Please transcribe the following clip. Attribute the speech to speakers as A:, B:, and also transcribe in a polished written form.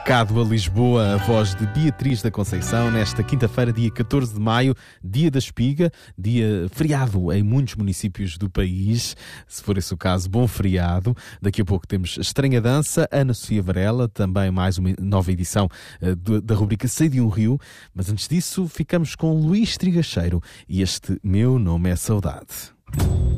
A: Cado a Lisboa, a voz de Beatriz da Conceição, nesta quinta-feira, dia 14 de maio, dia da espiga, dia feriado em muitos municípios do país. Se for esse o caso, bom feriado. Daqui a pouco temos Estranha Dança, Ana Sofia Varela, também mais uma nova edição da rubrica Sei de um Rio. Mas antes disso, ficamos com Luís Trigacheiro e este Meu Nome é Saudade.